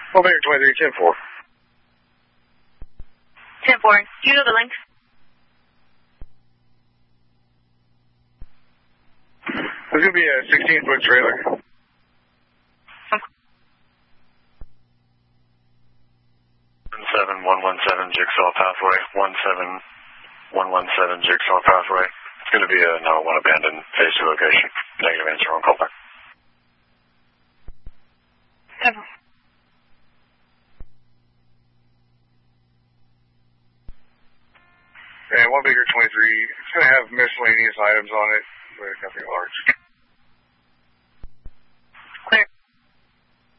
Well, Baker 23, 10-4. 10-4. Do you know the length? There's going to be a 16-foot trailer. Okay. 17117 Jigsaw Pathway. 17117 Jigsaw Pathway. It's going to be a now one abandoned phase 2 location. Negative answer on callback. 10-4. And 1 Baker 23. It's going to have miscellaneous items on it, but nothing large.